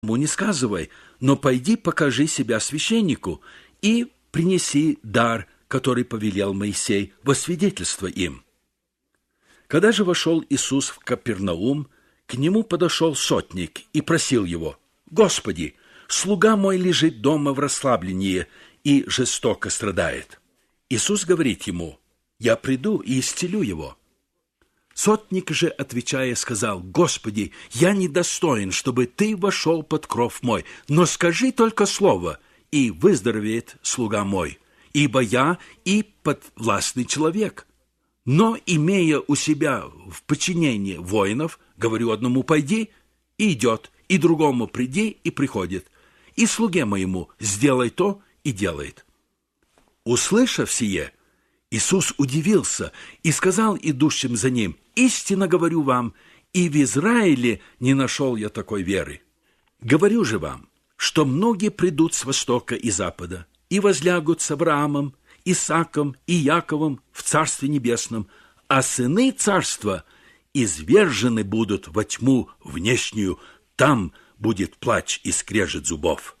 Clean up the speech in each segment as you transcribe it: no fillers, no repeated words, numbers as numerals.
ему не сказывай, но пойди покажи себя священнику и принеси дар, который повелел Моисей, во свидетельство им». Когда же вошел Иисус в Капернаум, к нему подошел сотник и просил его: «Господи, слуга мой лежит дома в расслаблении и жестоко страдает». Иисус говорит ему: «Я приду и исцелю его». Сотник же, отвечая, сказал: «Господи, я недостоин, чтобы ты вошел под кров мой, но скажи только слово, и выздоровеет слуга мой, ибо я и подвластный человек. Но, имея у себя в подчинении воинов, говорю одному: пойди, и идет, и другому: приди, и приходит, и слуге моему: сделай то, и делает». Услышав сие, Иисус удивился и сказал идущим за ним: «Истинно говорю вам, и в Израиле не нашел я такой веры. Говорю же вам, что многие придут с востока и запада, и возлягут с Авраамом, Исааком и Яковом в Царстве Небесном, а сыны Царства извержены будут во тьму внешнюю, там будет плач и скрежет зубов».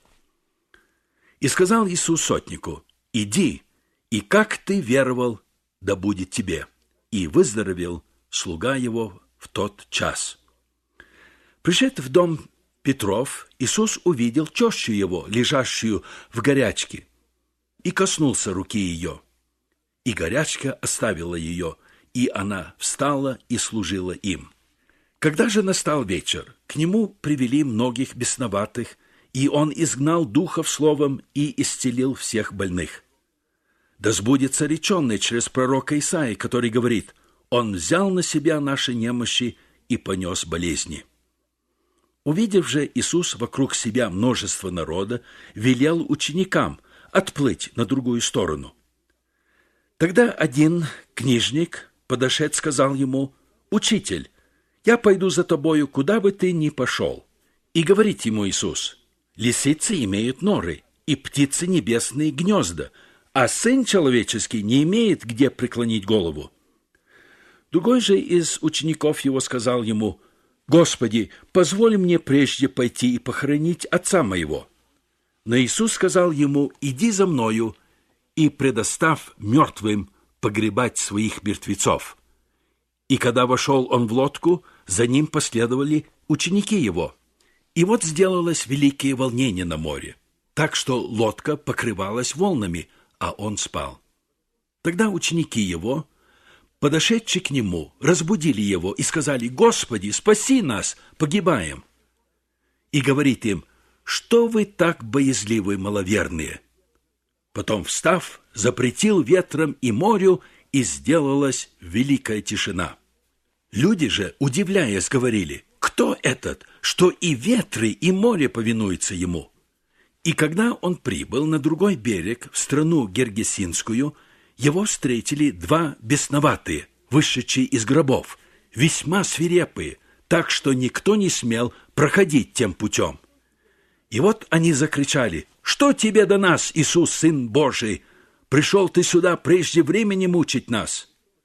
И сказал Иисус сотнику: «Иди, и как ты веровал, да будет тебе». И выздоровел слуга его в тот час. Пришед в дом Петров, Иисус увидел тещу его, лежащую в горячке, и коснулся руки ее. И горячка оставила ее, и она встала и служила им. Когда же настал вечер, к нему привели многих бесноватых, и он изгнал духов словом и исцелил всех больных. Да сбудется реченное через пророка Исаии, который говорит: «Он взял на себя наши немощи и понес болезни». Увидев же Иисус вокруг себя множество народа, велел ученикам отплыть на другую сторону. Тогда один книжник, подошед, сказал ему: «Учитель, я пойду за тобою, куда бы ты ни пошел». И говорит ему Иисус: «Лисицы имеют норы, и птицы небесные гнезда, а Сын Человеческий не имеет где преклонить голову». Другой же из учеников его сказал ему: «Господи, позволь мне прежде пойти и похоронить отца моего». Но Иисус сказал ему: «Иди за мною, и предостав мертвым погребать своих мертвецов». И когда вошел он в лодку, за ним последовали ученики его. И вот сделалось великое волнение на море, так что лодка покрывалась волнами, а он спал. Тогда ученики его, подошедшие к нему, разбудили его и сказали: «Господи, спаси нас, погибаем!» И говорит им: «Что вы так боязливы, маловерные?» Потом, встав, запретил ветрам и морю, и сделалась великая тишина. Люди же, удивляясь, говорили: «Кто этот, что и ветры, и море повинуются ему?» И когда он прибыл на другой берег, в страну Гергесинскую, его встретили два бесноватые, вышедшие из гробов, весьма свирепые, так что никто не смел проходить тем путем. И вот они закричали: «Что тебе до нас, Иисус, Сын Божий? Пришел ты сюда прежде времени мучить нас!»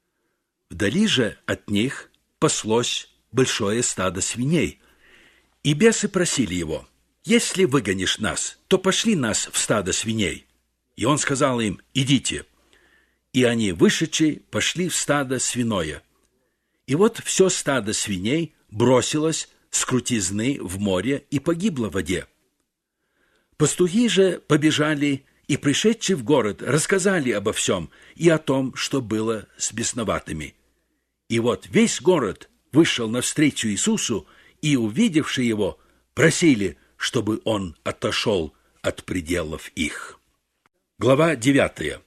Вдали же от них паслось большое стадо свиней, и бесы просили его: «Если выгонишь нас, то пошли нас в стадо свиней». И он сказал им: «Идите». И они, вышедшие, пошли в стадо свиное. И вот все стадо свиней бросилось с крутизны в море и погибло в воде. Пастухи же побежали и, пришедшие в город, рассказали обо всем и о том, что было с бесноватыми. И вот весь город вышел навстречу Иисусу, и, увидевши его, просили, чтобы он отошел от пределов их. Глава 9.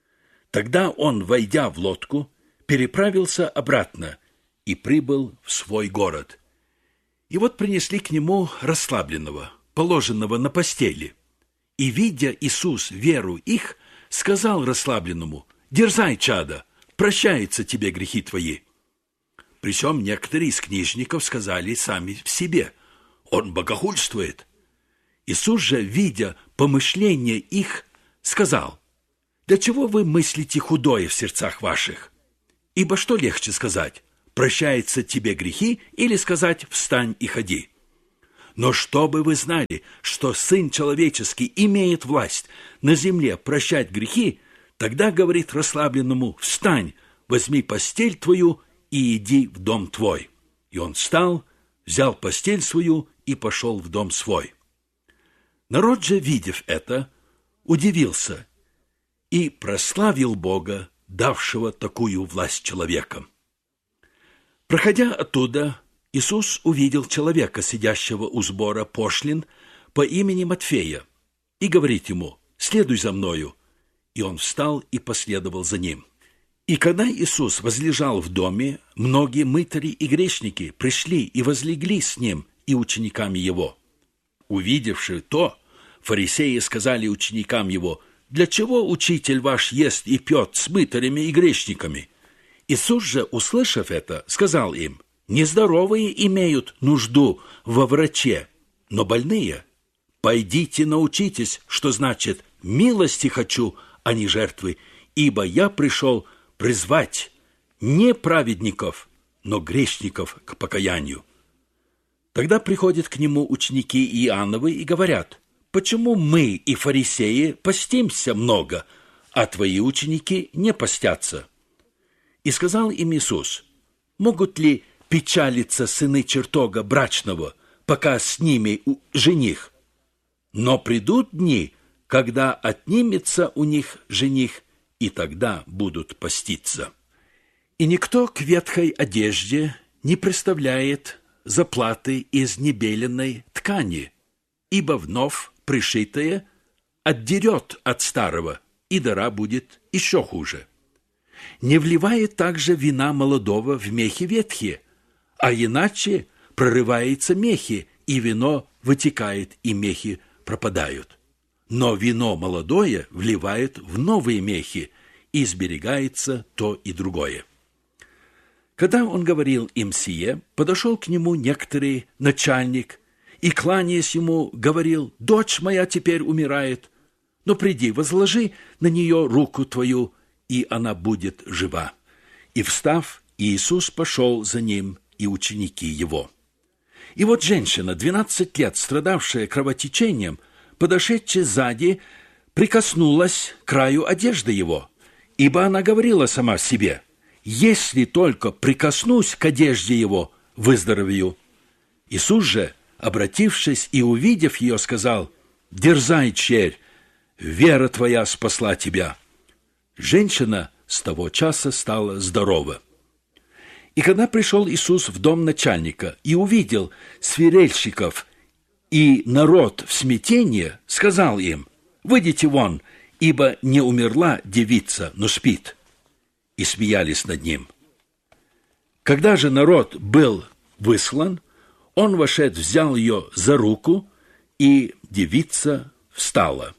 Тогда он, войдя в лодку, переправился обратно и прибыл в свой город. И вот принесли к нему расслабленного, положенного на постели. И, видя Иисус веру их, сказал расслабленному: «Дерзай, чадо, прощаются тебе грехи твои». Причем некоторые из книжников сказали сами в себе: «Он богохульствует». Иисус же, видя помышления их, сказал: «Для чего вы мыслите худое в сердцах ваших? Ибо что легче сказать: прощаются тебе грехи, или сказать: встань и ходи? Но чтобы вы знали, что Сын Человеческий имеет власть на земле прощать грехи, тогда говорит расслабленному: встань, возьми постель твою и иди в дом твой. И он встал, взял постель свою и пошел в дом свой. Народ же, видев это, удивился и прославил Бога, давшего такую власть человекам. Проходя оттуда, Иисус увидел человека, сидящего у сбора пошлин, по имени Матфея, и говорит ему: «Следуй за мною». И он встал и последовал за ним. И когда Иисус возлежал в доме, многие мытари и грешники пришли и возлегли с ним и учениками его. Увидевши то, фарисеи сказали ученикам его: «Для чего учитель ваш ест и пьет с мытарями и грешниками?» Иисус же, услышав это, сказал им: «Нездоровые имеют нужду во враче, но больные. Пойдите научитесь, что значит «милости хочу, а не жертвы», ибо я пришел призвать не праведников, но грешников к покаянию». Тогда приходят к нему ученики Иоанновы и говорят: «Почему мы и фарисеи постимся много, а твои ученики не постятся?» И сказал им Иисус: «Могут ли печалиться сыны чертога брачного, пока с ними жених? Но придут дни, когда отнимется у них жених, и тогда будут поститься. И никто к ветхой одежде не представляет заплаты из небеленной ткани, ибо вновь пришитое отдерет от старого, и дыра будет еще хуже. Не вливает также вина молодого в мехи ветхие, а иначе прорывается мехи, и вино вытекает, и мехи пропадают. Но вино молодое вливает в новые мехи, и сберегается то и другое». Когда он говорил им сие, подошел к нему некоторый начальник и, кланяясь ему, говорил: «Дочь моя теперь умирает, но приди, возложи на нее руку твою, и она будет жива». И, встав, Иисус пошел за ним, и ученики его. И вот женщина, 12 лет, страдавшая кровотечением, подошедшая сзади, прикоснулась к краю одежды его, ибо она говорила сама себе: «Если только прикоснусь к одежде его, выздоровею». Иисус же, обратившись и увидев ее, сказал: «Дерзай, черь, вера твоя спасла тебя». Женщина с того часа стала здорова. И когда пришел Иисус в дом начальника и увидел свирельщиков и народ в смятении, сказал им: «Выйдите вон, ибо не умерла девица, но спит». И смеялись над ним. Когда же народ был выслан, он, вошед, взял ее за руку, и девица встала.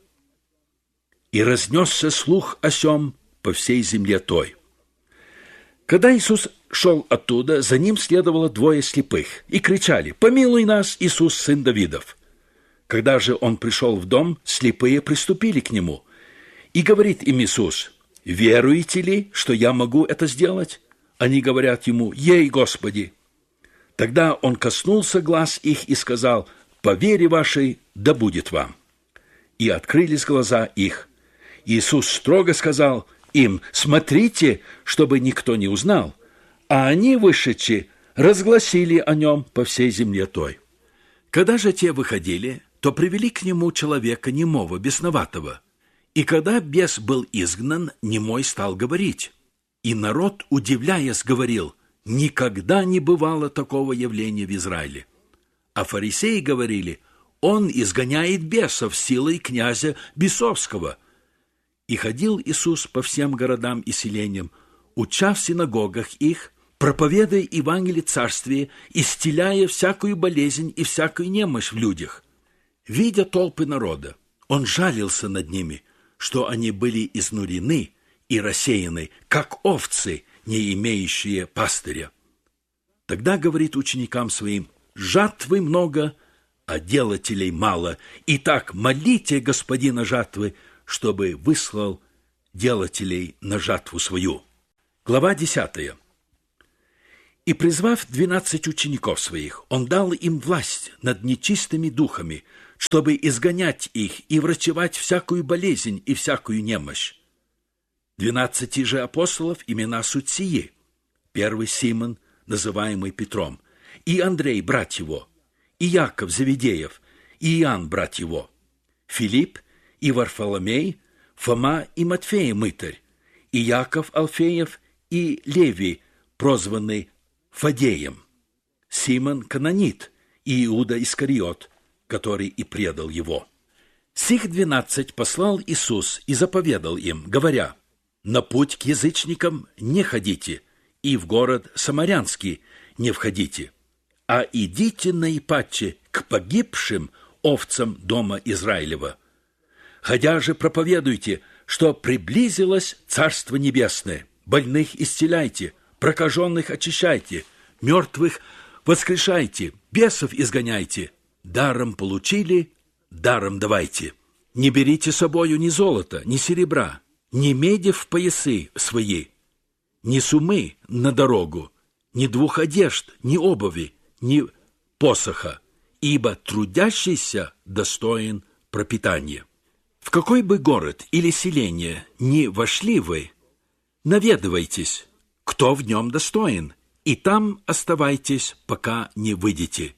И разнесся слух о сем по всей земле той. Когда Иисус шел оттуда, за ним следовало 2 слепых, и кричали: «Помилуй нас, Иисус, сын Давидов». Когда же он пришел в дом, слепые приступили к нему, и говорит им Иисус: «Веруете ли, что я могу это сделать?» Они говорят ему: «Ей, Господи». Тогда он коснулся глаз их и сказал: «По вере вашей да будет вам». И открылись глаза их. Иисус строго сказал им: «Смотрите, чтобы никто не узнал». А они, вышедшие, разгласили о нем по всей земле той. Когда же те выходили, то привели к нему человека немого, бесноватого. И когда бес был изгнан, немой стал говорить. И народ, удивляясь, говорил: «Никогда не бывало такого явления в Израиле». А фарисеи говорили: «Он изгоняет бесов силой князя бесовского». И ходил Иисус по всем городам и селениям, уча в синагогах их, проповедуя Евангелие Царствия, исцеляя всякую болезнь и всякую немощь в людях. Видя толпы народа, он жалился над ними, что они были изнурены и рассеяны, как овцы, не имеющие пастыря. Тогда говорит ученикам своим: «Жатвы много, а делателей мало. Итак, молите Господина жатвы, чтобы выслал делателей на жатву свою». Глава 10. И, призвав 12 учеников своих, он дал им власть над нечистыми духами, чтобы изгонять их и врачевать всякую болезнь и всякую немощь. 12 же апостолов имена суть сии: первый Симон, называемый Петром, и Андрей, брат его, и Яков Завидеев, и Иоанн, брат его, Филипп и Варфоломей, Фома и Матфей мытарь, и Яков Алфеев, и Левий, прозванный Фадеем, Симон Канонит, и Иуда Искариот, который и предал его. Сих 12 послал Иисус и заповедал им, говоря: «На путь к язычникам не ходите, и в город Самарянский не входите, а идите наипаче к погибшим овцам дома Израилева. Ходя же проповедуйте, что приблизилось Царство Небесное, больных исцеляйте, прокаженных очищайте, мертвых воскрешайте, бесов изгоняйте, даром получили, даром давайте. Не берите с собою ни золота, ни серебра, ни меди в поясы свои, ни сумы на дорогу, ни двух одежд, ни обуви, ни посоха, ибо трудящийся достоин пропитания. В какой бы город или селение ни вошли вы, наведывайтесь, кто в нем достоин, и там оставайтесь, пока не выйдете.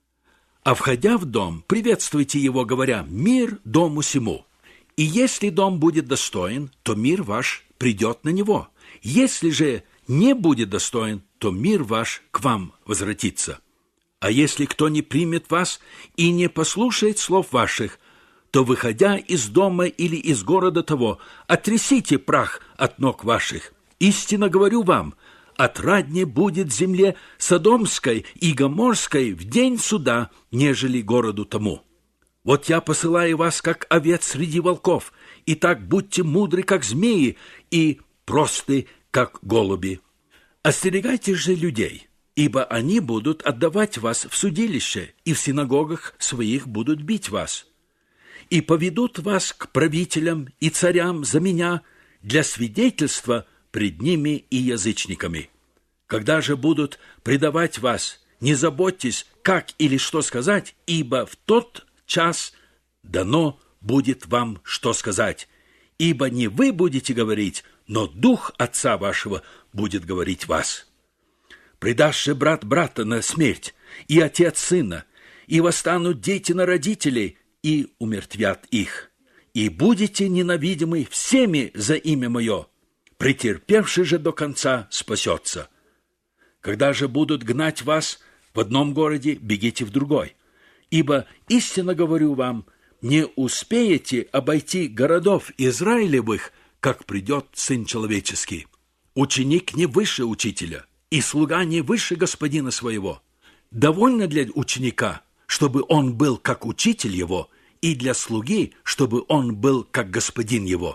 А входя в дом, приветствуйте его, говоря: «Мир дому сему». И если дом будет достоин, то мир ваш придет на него. Если же не будет достоин, то мир ваш к вам возвратится. А если кто не примет вас и не послушает слов ваших, то, выходя из дома или из города того, отрясите прах от ног ваших. Истинно говорю вам, отраднее будет земле Содомской и Гоморской в день суда, нежели городу тому. Вот я посылаю вас, как овец среди волков, и так будьте мудры, как змеи, и просты, как голуби. Остерегайтесь же людей, ибо они будут отдавать вас в судилище, и в синагогах своих будут бить вас. И поведут вас к правителям и царям за меня для свидетельства пред ними и язычниками. Когда же будут предавать вас, не заботьтесь, как или что сказать, ибо в тот час дано будет вам что сказать, ибо не вы будете говорить, но Дух Отца вашего будет говорить вас. Предашь же брат брата на смерть, и отец сына, и восстанут дети на родителей, и умертвят их. И будете ненавидимы всеми за имя мое, претерпевший же до конца спасется. Когда же будут гнать вас в одном городе, бегите в другой. Ибо, истинно говорю вам, не успеете обойти городов Израилевых, как придет Сын Человеческий. Ученик не выше учителя, и слуга не выше господина своего. Довольно для ученика, чтобы он был как учитель его, и для слуги, чтобы он был как господин его.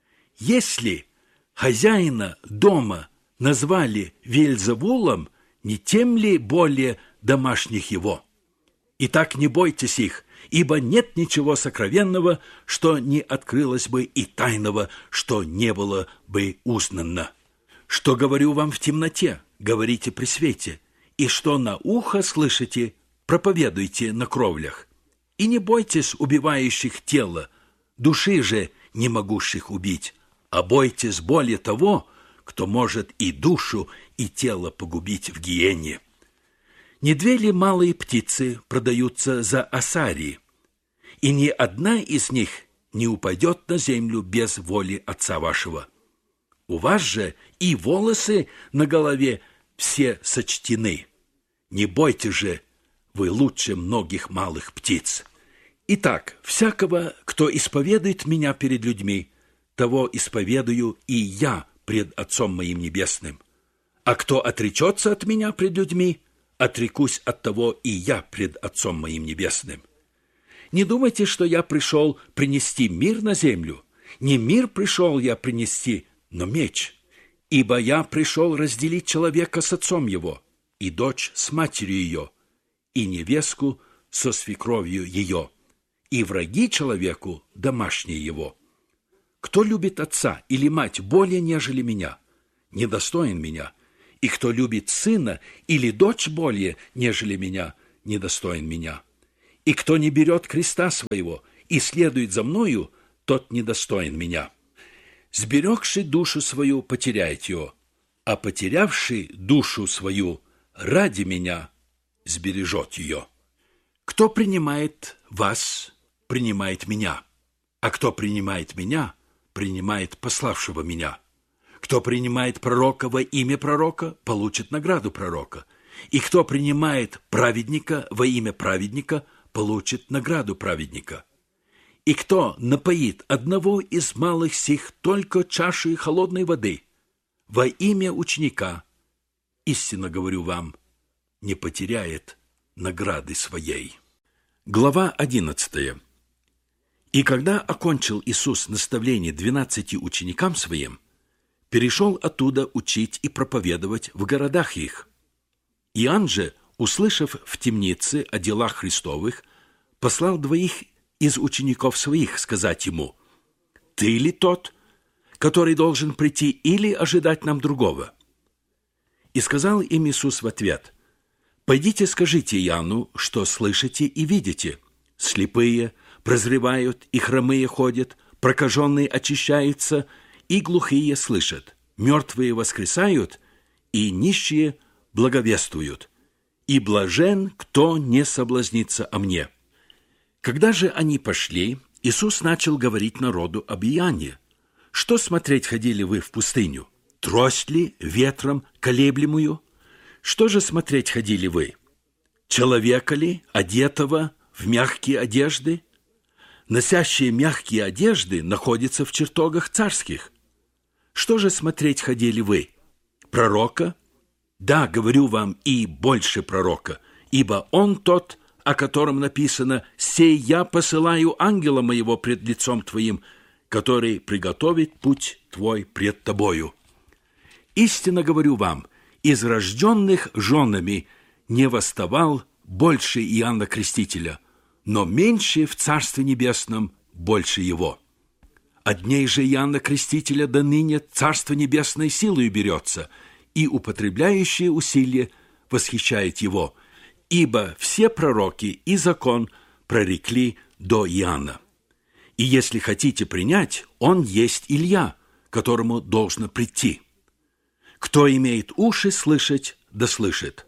Если хозяина дома назвали Вельзевулом, не тем ли более домашних его? Итак, не бойтесь их, ибо нет ничего сокровенного, что не открылось бы, и тайного, что не было бы узнано. Что говорю вам в темноте, говорите при свете, и что на ухо слышите, проповедуйте на кровлях. И не бойтесь убивающих тело, души же не могущих убить, а бойтесь более того, кто может и душу, и тело погубить в гиене. Не две ли малые птицы продаются за осарии, и ни одна из них не упадет на землю без воли Отца вашего? У вас же и волосы на голове все сочтены. Не бойтесь же, вы лучше многих малых птиц. Итак, всякого, кто исповедует меня перед людьми, того исповедую и я пред Отцом моим Небесным. А кто отречется от меня пред людьми, отрекусь от того и я пред Отцом моим Небесным. Не думайте, что я пришел принести мир на землю. Не мир пришел я принести, но меч. Ибо я пришел разделить человека с отцом его, и дочь с матерью ее, и невестку со свекровью ее, и враги человеку домашние его. Кто любит отца или мать более, нежели меня, недостоин меня, и кто любит сына или дочь более, нежели меня, недостоин меня. И кто не берет креста своего и следует за мною, тот недостоин меня. Сберегший душу свою потеряет ее, а потерявший душу свою ради меня сбережет ее. Кто принимает вас, принимает меня, а кто принимает меня, принимает пославшего меня. Кто принимает пророка во имя пророка, получит награду пророка. И кто принимает праведника во имя праведника, получит награду праведника. И кто напоит одного из малых сих только чашей холодной воды во имя ученика, истинно говорю вам, не потеряет награды своей. Глава 11. И когда окончил Иисус наставление 12 ученикам своим, перешел оттуда учить и проповедовать в городах их. Иоанн же, услышав в темнице о делах Христовых, послал 2 из учеников своих сказать ему: «Ты ли тот, который должен прийти, или ожидать нам другого?» И сказал им Иисус в ответ: «Пойдите, скажите Иоанну, что слышите и видите. Слепые прозревают, и хромые ходят, прокаженные очищаются, и глухие слышат, мертвые воскресают, и нищие благовествуют. И блажен, кто не соблазнится о мне». Когда же они пошли, Иисус начал говорить народу об Иоанне. «Что смотреть ходили вы в пустыню? Трость ли ветром колеблемую? Что же смотреть ходили вы? Человека ли, одетого в мягкие одежды? Носящие мягкие одежды находятся в чертогах царских. Что же смотреть ходили вы? Пророка? Да, говорю вам, и больше пророка, ибо он тот, о котором написано: «Сей я посылаю ангела моего пред лицом твоим, который приготовит путь твой пред тобою». Истинно говорю вам, из рожденных женами не восставал больше Иоанна Крестителя, но меньше в Царстве Небесном больше его. От дней же Иоанна Крестителя до ныне Царство Небесное силою берется, и употребляющие усилия восхищает его, ибо все пророки и закон прорекли до Иоанна. И если хотите принять, он есть Илья, которому должно прийти. Кто имеет уши слышать, да слышит.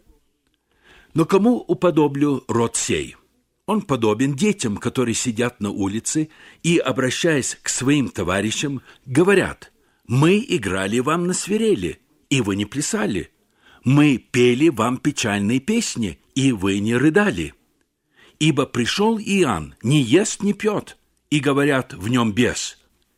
Но кому уподоблю род сей? Он подобен детям, которые сидят на улице и, обращаясь к своим товарищам, говорят: «Мы играли вам на свирели, и вы не плясали. Мы пели вам печальные песни, и вы не рыдали. Ибо пришел Иоанн, не ест, не пьет, и говорят, в нем бес.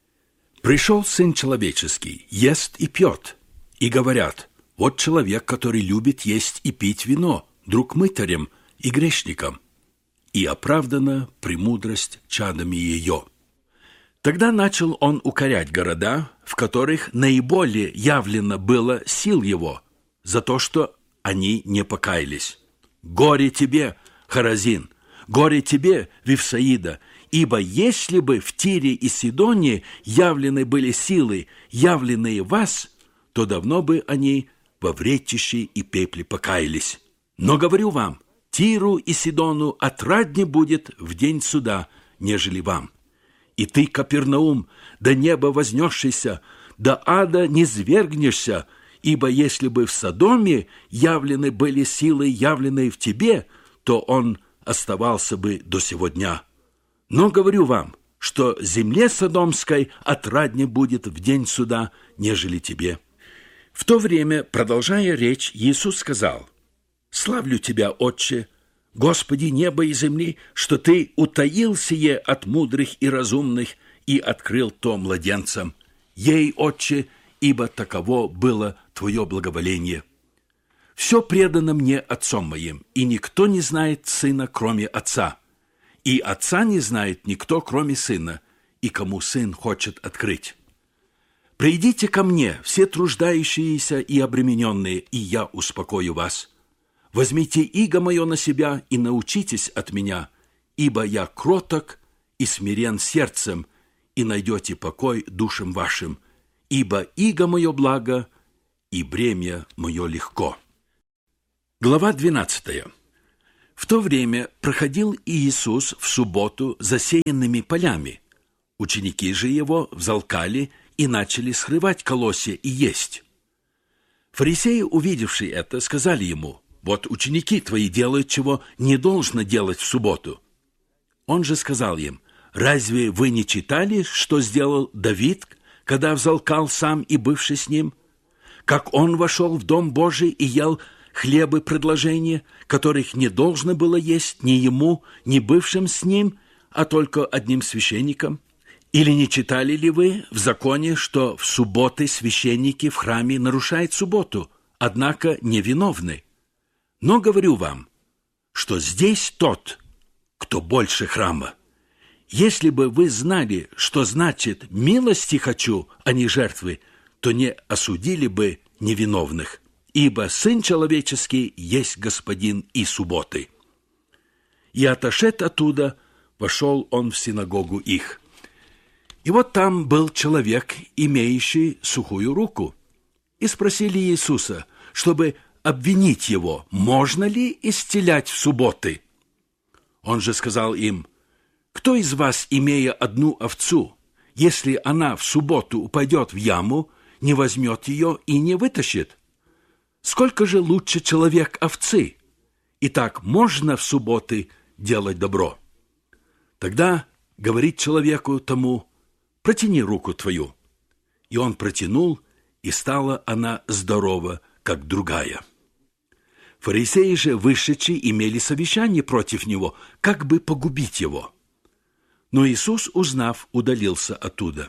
Пришел Сын Человеческий, ест и пьет, и говорят, вот человек, который любит есть и пить вино, друг мытарям и грешникам. И оправдана премудрость чадами ее». Тогда начал он укорять города, в которых наиболее явлено было сил его, за то, что они не покаялись. «Горе тебе, Хоразин! Горе тебе, Вифсаида! Ибо если бы в Тире и Сидоне явлены были силы, явленные вас, то давно бы они во вретище и пепле покаялись. Но говорю вам, Тиру и Сидону отраднее будет в день суда, нежели вам. И ты, Капернаум, до неба вознесшийся, до ада не свергнешься, ибо если бы в Содоме явлены были силы, явленные в тебе, то он оставался бы до сего дня. Но говорю вам, что земле Содомской отраднее будет в день суда, нежели тебе». В то время, продолжая речь, Иисус сказал: «Славлю тебя, Отче, Господи неба и земли, что Ты утаил сие от мудрых и разумных и открыл то младенцам. Ей, Отче, ибо таково было Твое благоволение. Все предано мне Отцом моим, и никто не знает Сына, кроме Отца, и Отца не знает никто, кроме Сына, и кому Сын хочет открыть. Придите ко мне, все труждающиеся и обремененные, и я успокою вас. Возьмите иго мое на себя и научитесь от меня, ибо я кроток и смирен сердцем, и найдете покой душам вашим, ибо иго мое благо, и бремя мое легко». Глава 12. В то время проходил Иисус в субботу засеянными полями. Ученики же его взалкали и начали срывать колосья и есть. Фарисеи, увидевшие это, сказали ему: «Вот ученики твои делают, чего не должно делать в субботу». Он же сказал им: «Разве вы не читали, что сделал Давид, когда взалкал сам и бывший с ним? Как он вошел в Дом Божий и ел хлебы предложения, которых не должно было есть ни ему, ни бывшим с ним, а только одним священникам? Или не читали ли вы в законе, что в субботы священники в храме нарушают субботу, однако невиновны? Но говорю вам, что здесь тот, кто больше храма. Если бы вы знали, что значит «милости хочу, а не жертвы», то не осудили бы невиновных, ибо Сын Человеческий есть Господин и субботы. И отошед оттуда, вошел он в синагогу их. И вот там был человек, имеющий сухую руку. И спросили Иисуса, чтобы обвинить его, можно ли исцелять в субботы. Он же сказал им: «Кто из вас, имея одну овцу, если она в субботу упадет в яму, не возьмет ее и не вытащит? Сколько же лучше человек овцы? Итак, можно в субботы делать добро». Тогда говорит человеку тому: «Протяни руку твою». И он протянул, и стала она здорова, как другая. Фарисеи же, вышедшие, имели совещание против него, как бы погубить его. Но Иисус, узнав, удалился оттуда.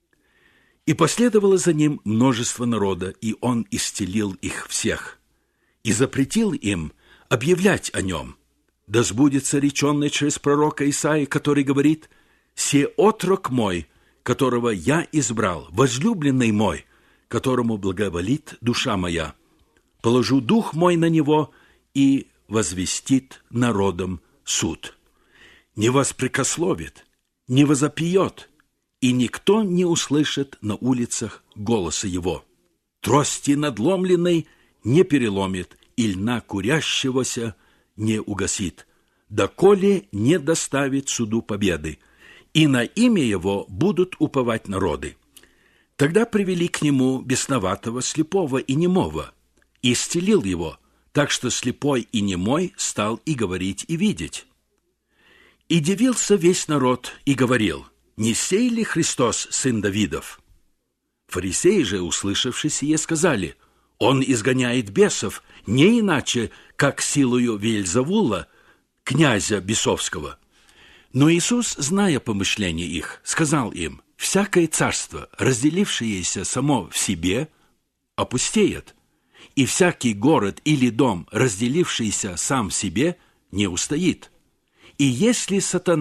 И последовало за ним множество народа, и он исцелил их всех, и запретил им объявлять о нем. Да сбудется реченное через пророка Исаии, который говорит: «Се отрок мой, которого я избрал, возлюбленный мой, которому благоволит душа моя. Положу дух мой на него, и возвестит народам суд. Не воспрекословит, не возопьет, и никто не услышит на улицах голоса его. Трости надломленной не переломит, и льна курящегося не угасит, доколе не доставит суду победы, и на имя его будут уповать народы». Тогда привели к нему бесноватого, слепого и немого, и исцелил его, так что слепой и немой стал и говорить, и видеть. И дивился весь народ, и говорил: «Не сей ли Христос, сын Давидов?» Фарисеи же, услышавши сие, сказали: «Он изгоняет бесов, не иначе, как силою Веельзевула, князя бесовского». Но Иисус, зная помышления их, сказал им: «Всякое царство, разделившееся само в себе, опустеет, и всякий город или дом, разделившийся сам в себе, не устоит. И если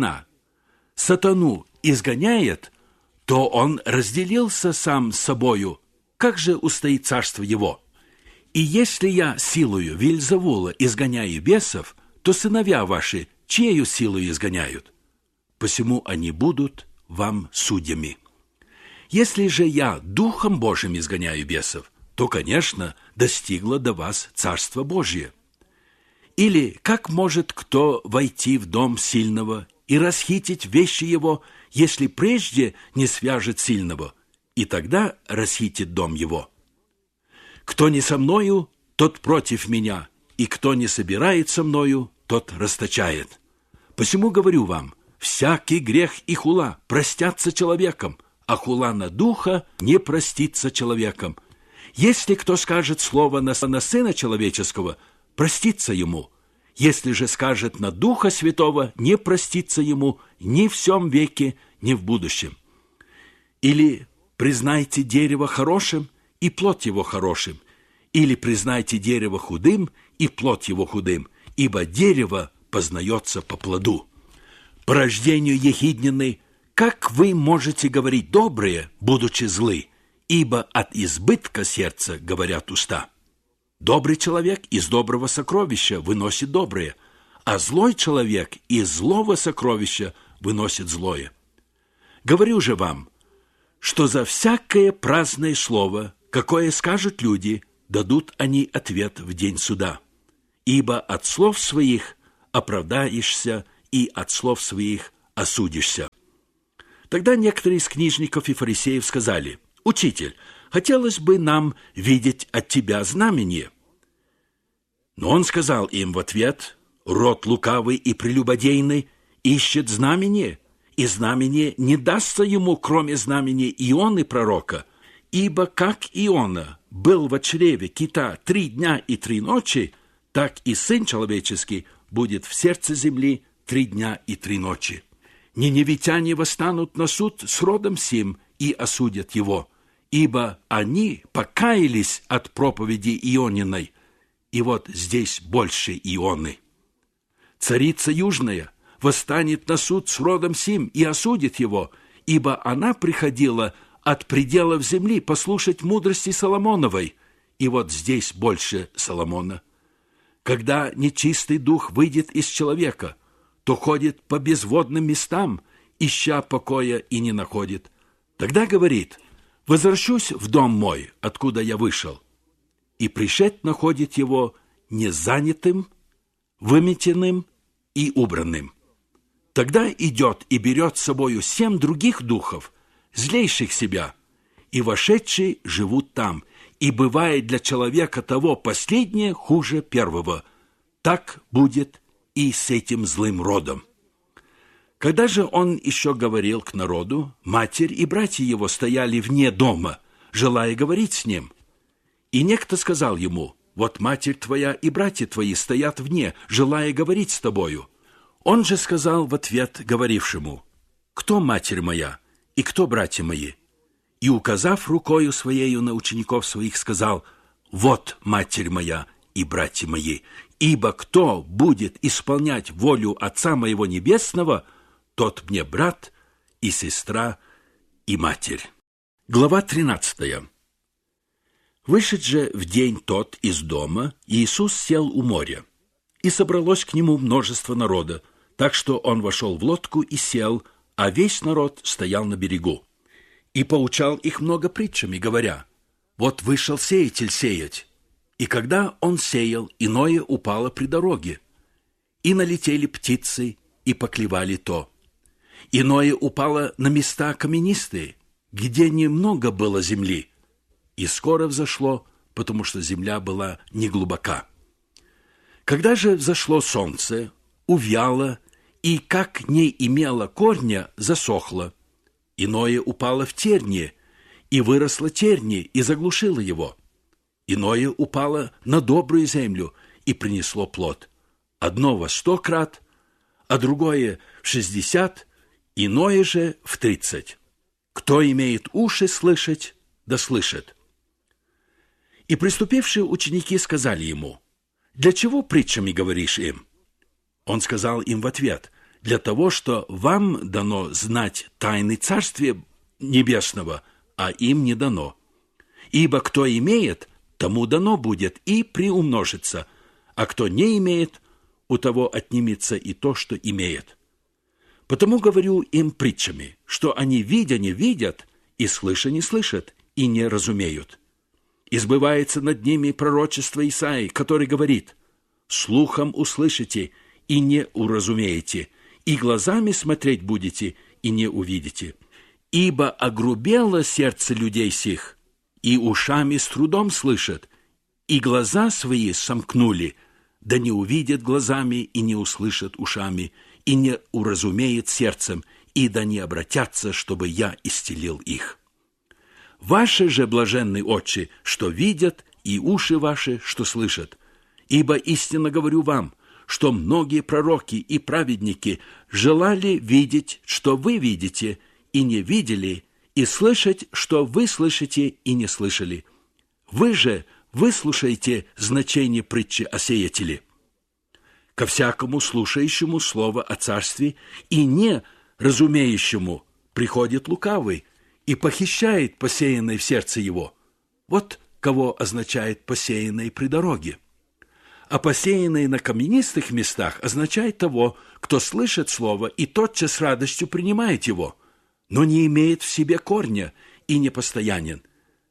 сатану изгоняет, то он разделился сам с собою, как же устоит царство его? И если я силою Веельзевула изгоняю бесов, то сыновья ваши чьею силою изгоняют? Посему они будут вам судьями. Если же я Духом Божиим изгоняю бесов, то, конечно, достигло до вас Царство Божие. Или как может кто войти в дом сильного и расхитить вещи его, если прежде не свяжет сильного, и тогда расхитит дом его? Кто не со мною, тот против меня, и кто не собирает со мною, тот расточает. Посему говорю вам, всякий грех и хула простятся человеком, а хула на духа не простится человеком. Если кто скажет слово на Сына Человеческого, простится ему. Если же скажет на Духа Святого, не простится ему ни в сем веке, ни в будущем. Или признайте дерево хорошим, и плод его хорошим, или признайте дерево худым, и плод его худым, ибо дерево познается по плоду. По рождению ехиднины, как вы можете говорить доброе, будучи злы, ибо от избытка сердца говорят уста? Добрый человек из доброго сокровища выносит доброе, а злой человек из злого сокровища выносит злое. Говорю же вам, что за всякое праздное слово, какое скажут люди, дадут они ответ в день суда. Ибо от слов своих оправдаешься, и от слов своих осудишься». Тогда некоторые из книжников и фарисеев сказали: «Учитель, хотелось бы нам видеть от тебя знамение». Но он сказал им в ответ: «Род лукавый и прелюбодейный ищет знамение, и знамение не дастся ему, кроме знамения Ионы пророка. Ибо как Иона был во чреве кита 3 дня и 3 ночи, так и Сын Человеческий будет в сердце земли 3 дня и 3 ночи. Ниневитяне восстанут на суд с родом сим и осудят его, ибо они покаялись от проповеди Иониной, и вот здесь больше Ионы. Царица Южная восстанет на суд с родом сим и осудит его, ибо она приходила от пределов земли послушать мудрости Соломоновой, и вот здесь больше Соломона. Когда нечистый дух выйдет из человека, то ходит по безводным местам, ища покоя, и не находит. Тогда говорит: «Возвращусь в дом мой, откуда я вышел». И пришед находит его незанятым, выметенным и убранным. Тогда идет и берет с собою 7 других духов, злейших себя, и вошедшие живут там, и бывает для человека того последнее хуже первого. Так будет и с этим злым родом». Когда же он еще говорил к народу, матерь и братья его стояли вне дома, желая говорить с ним. И некто сказал ему: «Вот матерь твоя и братья твои стоят вне, желая говорить с тобою». Он же сказал в ответ говорившему: «Кто матерь моя и кто братья мои?» И, указав рукою своею на учеников своих, сказал: «Вот матерь моя и братья мои, ибо кто будет исполнять волю Отца моего Небесного, тот мне брат и сестра и матерь». Глава 13. Вышед же в день тот из дома, Иисус сел у моря, и собралось к нему множество народа, так что он вошел в лодку и сел, а весь народ стоял на берегу. И поучал их много притчами, говоря: «Вот вышел сеятель сеять, и когда он сеял, иное упало при дороге, и налетели птицы, и поклевали то. Иное упало на места каменистые, где немного было земли, и скоро взошло, потому что земля была неглубока. Когда же взошло солнце, увяло, и, как не имело корня, засохло. Иное упало в тернии, и выросло тернии, и заглушило его. Иное упало на добрую землю, и принесло плод. Одно во 100 крат, а другое в 60, иное же в 30. Кто имеет уши слышать, да слышит». И приступившие ученики сказали ему: «Для чего притчами говоришь им?» Он сказал им в ответ: «Для того, что вам дано знать тайны Царствия Небесного, а им не дано. Ибо кто имеет, тому дано будет и приумножится, а кто не имеет, у того отнимется и то, что имеет. Потому говорю им притчами, что они, видя, не видят, и слыша, не слышат, и не разумеют. И сбывается над ними пророчество Исаии, который говорит: слухом услышите и не уразумеете, и глазами смотреть будете и не увидите. Ибо огрубело сердце людей сих, и ушами с трудом слышат, и глаза свои сомкнули, да не увидят глазами и не услышат ушами, и не уразумеет сердцем, и да не обратятся, чтобы я исцелил их. Ваши же блаженны очи, что видят, и уши ваши, что слышат. Ибо истинно говорю вам, что многие пророки и праведники желали видеть, что вы видите, и не видели, и слышать, что вы слышите, и не слышали. Вы же выслушайте значение притчи о сеятеле. Ко всякому слушающему слово о царстве и не разумеющему приходит лукавый и похищает посеянное в сердце его. Вот кого означает посеянное при дороге. А посеянное на каменистых местах означает того, кто слышит слово и тотчас с радостью принимает его, но не имеет в себе корня и непостоянен.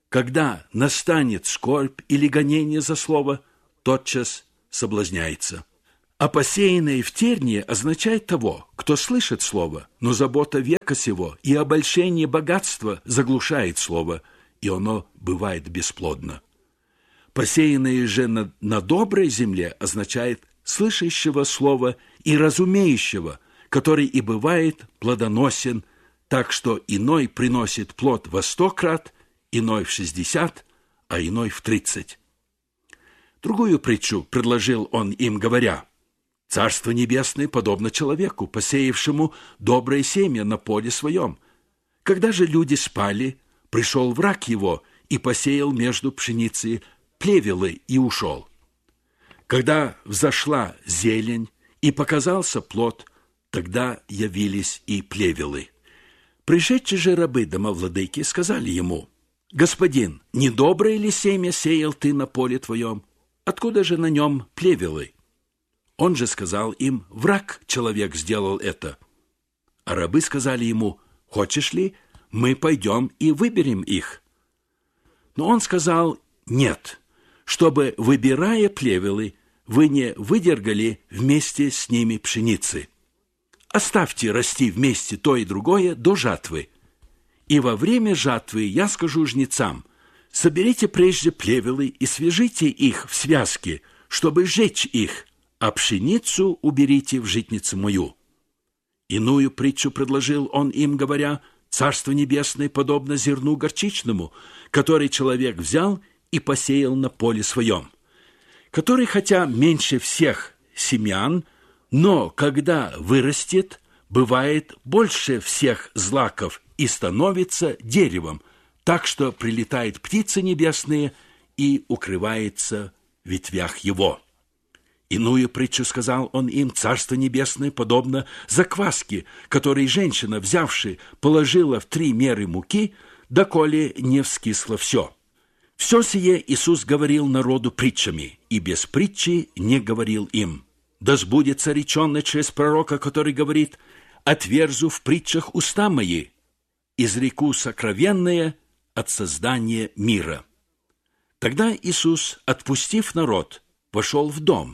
когда настанет скорбь или гонение за слово, тотчас соблазняется. А посеянное в тернии означает того, кто слышит слово, но забота века сего и обольщение богатства заглушает слово, и оно бывает бесплодно. Посеянное же на доброй земле означает слышащего слова и разумеющего, который и бывает плодоносен, так что иной приносит плод во 100 крат, иной в 60, а иной в 30. Другую притчу предложил он им, говоря: «Царство небесное подобно человеку, посеявшему доброе семя на поле своем. Когда же люди спали, пришел враг его и посеял между пшеницей плевелы и ушел. Когда взошла зелень и показался плод, тогда явились и плевелы. Пришедшие же рабы домовладыки сказали ему: «Господин, не доброе ли семя сеял ты на поле твоем? Откуда же на нем плевелы?» Он же сказал им: «Враг человек сделал это». А рабы сказали ему: «Хочешь ли, мы пойдем и выберем их?» Но он сказал: «Нет, чтобы, выбирая плевелы, вы не выдергали вместе с ними пшеницы. Оставьте расти вместе то и другое до жатвы. И во время жатвы я скажу жнецам: соберите прежде плевелы и свяжите их в связки, чтобы сжечь их, а пшеницу уберите в житницу мою». Иную притчу предложил он им, говоря: «Царство небесное подобно зерну горчичному, который человек взял и посеял на поле своем, который, хотя меньше всех семян, но когда вырастет, бывает больше всех злаков и становится деревом, так что прилетают птицы небесные и укрывается в ветвях его». Иную притчу сказал он им: «Царство небесное подобно закваске, которой женщина, взявши, положила в 3 меры муки, доколе не вскисло все». Все сие Иисус говорил народу притчами, и без притчи не говорил им. Да сбудется реченное через пророка, который говорит: «Отверзу в притчах уста мои, изреку сокровенное от создания мира». Тогда Иисус, отпустив народ, вошел в дом.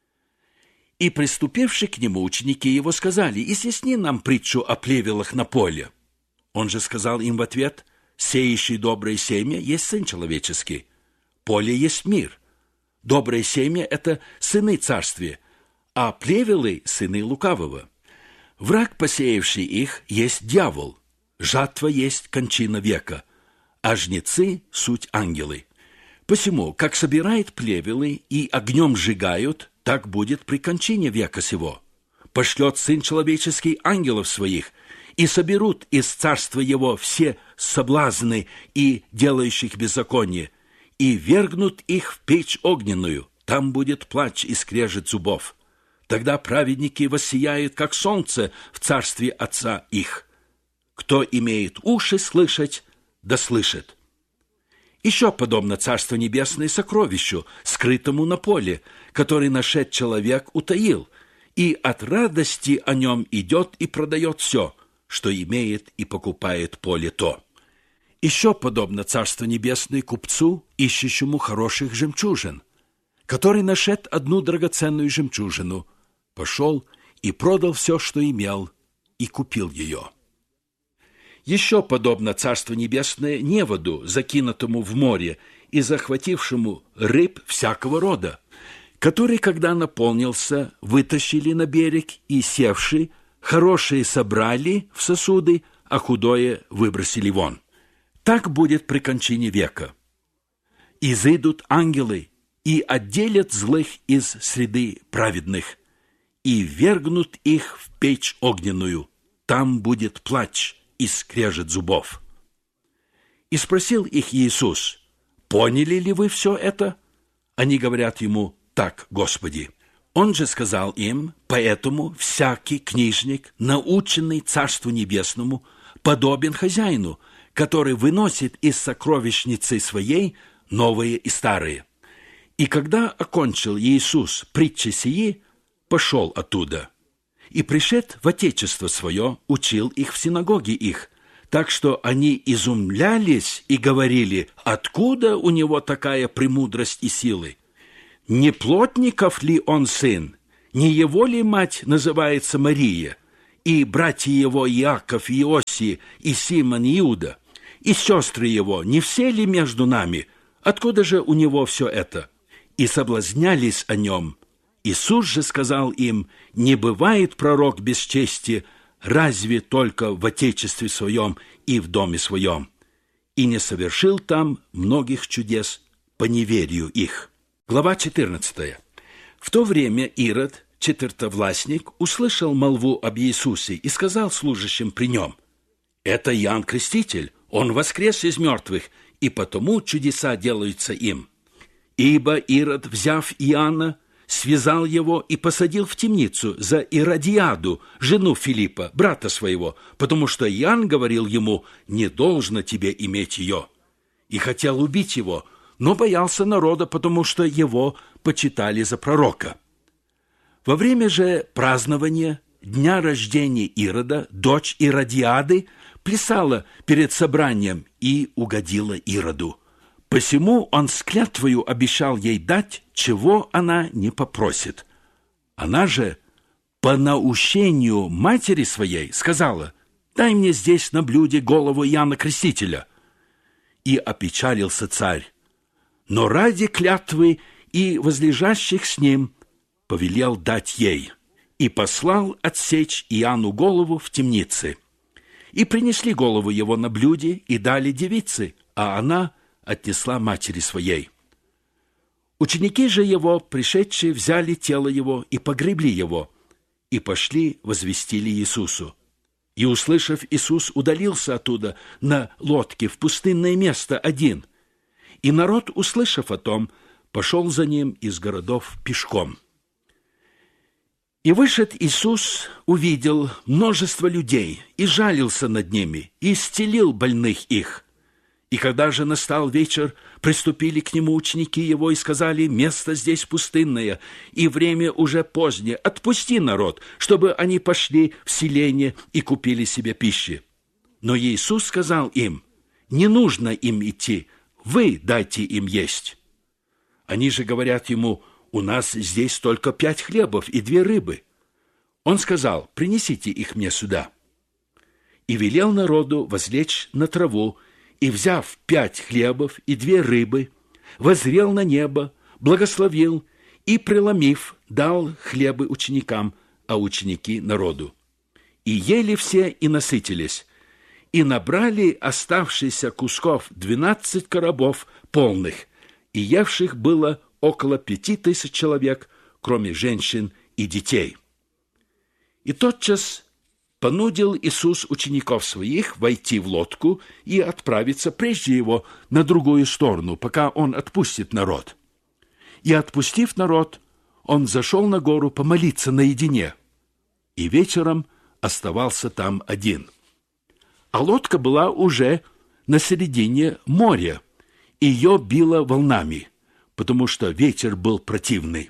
И приступивши к нему, ученики его сказали: «Изъясни нам притчу о плевелах на поле». Он же сказал им в ответ: «Сеющий доброе семя есть Сын Человеческий. Поле есть мир. Доброе семя – это сыны царствия, а плевелы – сыны лукавого. Враг, посеявший их, есть дьявол. Жатва есть кончина века, а жнецы – суть ангелы. Посему, как собирают плевелы и огнем сжигают, так будет при кончине века сего. Пошлет Сын Человеческий ангелов своих, и соберут из царства его все соблазны и делающих беззаконие, и вергнут их в печь огненную, там будет плач и скрежет зубов. Тогда праведники воссияют, как солнце, в царстве Отца их. Кто имеет уши слышать, да слышит». Еще подобно Царство Небесное сокровищу, скрытому на поле, который нашед человек утаил, и от радости о нем идет и продает все, что имеет, и покупает поле то. Еще подобно Царство Небесное купцу, ищущему хороших жемчужин, который нашед одну драгоценную жемчужину, пошел и продал все, что имел, и купил ее. Еще подобно Царство Небесное неводу, закинутому в море и захватившему рыб всякого рода, который, когда наполнился, вытащили на берег и, севши, хорошие собрали в сосуды, а худое выбросили вон. Так будет при кончине века. Изыдут ангелы и отделят злых из среды праведных, и вергнут их в печь огненную. Там будет плач и скрежет зубов. И спросил их Иисус: «Поняли ли вы все это?» Они говорят ему: «Так, Господи». Он же сказал им: «Поэтому всякий книжник, наученный Царству Небесному, подобен хозяину, который выносит из сокровищницы своей новые и старые». И когда окончил Иисус притчи сии, пошел оттуда. И, пришед в отечество свое, учил их в синагоге их, так что они изумлялись и говорили: откуда у него такая премудрость и силы? Не плотников ли он сын? Не его ли мать называется Мария? И братья его Иаков, Иосий и Симон, Иуда? И сестры его, не все ли между нами? Откуда же у него все это? И соблазнялись о нем. Иисус же сказал им: не бывает пророк без чести, разве только в отечестве своем и в доме своем. И не совершил там многих чудес по неверию их. Глава 14. В то время Ирод, четвертовластник, услышал молву об Иисусе и сказал служащим при нем: это Иоанн Креститель, он воскрес из мертвых, и потому чудеса делаются им. Ибо Ирод, взяв Иоанна, связал его и посадил в темницу за Иродиаду, жену Филиппа, брата своего, потому что Иоанн говорил ему: не должно тебе иметь ее. И хотел убить его, но боялся народа, потому что его почитали за пророка. Во время же празднования дня рождения Ирода дочь Иродиады плясала перед собранием и угодила Ироду. Посему он с клятвою обещал ей дать, чего она не попросит. Она же по наущению матери своей сказала: дай мне здесь на блюде голову Иоанна Крестителя. И опечалился царь, но ради клятвы и возлежащих с ним повелел дать ей, и послал отсечь Иоанну голову в темнице. И принесли голову его на блюде и дали девице, а она отнесла матери своей. Ученики же его, пришедшие, взяли тело его и погребли его, и пошли возвестили Иисусу. И, услышав, Иисус удалился оттуда на лодке в пустынное место один. И народ, услышав о том, пошел за ним из городов пешком. И вышед Иисус, увидел множество людей, и жалился над ними, и исцелил больных их. И когда же настал вечер, приступили к нему ученики его и сказали: место здесь пустынное, и время уже позднее, отпусти народ, чтобы они пошли в селение и купили себе пищи. Но Иисус сказал им: не нужно им идти, вы дайте им есть. Они же говорят ему: у нас здесь только 5 хлебов и 2 рыбы. Он сказал: принесите их мне сюда. И велел народу возлечь на траву, и, взяв 5 хлебов и 2 рыбы, воззрел на небо, благословил и, преломив, дал хлебы ученикам, а ученики народу. И ели все и насытились, и набрали оставшиеся кусков 12 коробов полных, и евших было около 5000 человек, кроме женщин и детей. И тотчас понудил Иисус учеников своих войти в лодку и отправиться прежде его на другую сторону, пока он отпустит народ. И, отпустив народ, он зашел на гору помолиться наедине, и вечером оставался там один. А лодка была уже на середине моря, и ее било волнами, потому что ветер был противный.